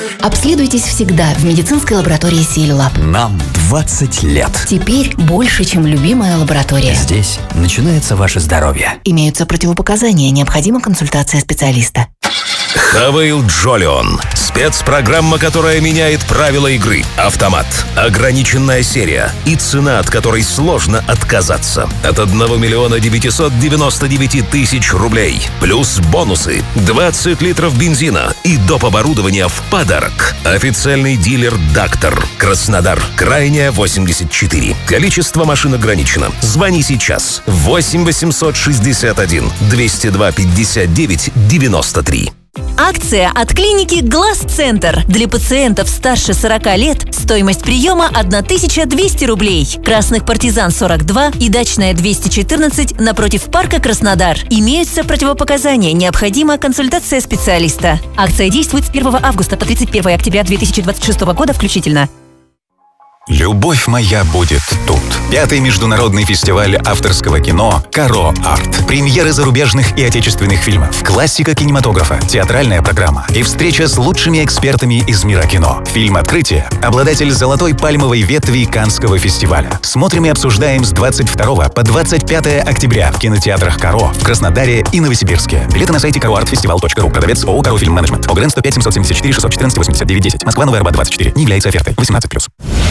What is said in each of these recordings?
Обследуйтесь всегда в медицинской лаборатории Силилаб. Нам 20 лет. Теперь больше, чем любимая лаборатория. Здесь начинается ваше здоровье. Имеются противопоказания, необходима консультация специалиста. Хавейл Джолион. Спецпрограмма, которая меняет правила игры. Автомат. Ограниченная серия. И цена, от которой сложно отказаться. От 1 999 000 рублей. Плюс бонусы. 20 литров бензина. И доп. Оборудования в подарок. Официальный дилер «Дактор». Краснодар. Крайняя, 84. Количество машин ограничено. Звони сейчас. 8 861 202 59 93. Акция от клиники «Глаз-центр». Для пациентов старше 40 лет стоимость приема 1200 рублей. Красных партизан 42 и Дачная 214 напротив парка Краснодар. Имеются противопоказания, необходима консультация специалиста. Акция действует с 1 августа по 31 октября 2026 года включительно. Любовь моя будет тут. 5-й международный фестиваль авторского кино «Каро Арт». Премьеры зарубежных и отечественных фильмов, классика кинематографа, театральная программа и встреча с лучшими экспертами из мира кино. Фильм «Открытие» — обладатель золотой пальмовой ветви Каннского фестиваля. Смотрим и обсуждаем с 22 по 25 октября в кинотеатрах «Каро» в Краснодаре и Новосибирске. Билеты на сайте karoartfestival.ru. Продавец ООО «Каро Фильм Менеджмент». ОГРН 105 774 614 89 10. Москва, Новый Арбат 24. Не является офертой. 18+.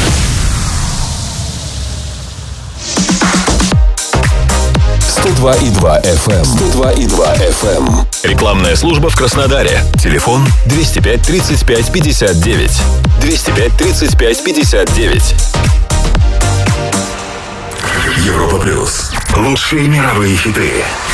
102,2 FM. 102,2 FM. Рекламная служба в Краснодаре. Телефон 205 35 59. 205 35 59. Европа плюс. Лучшие мировые хиты.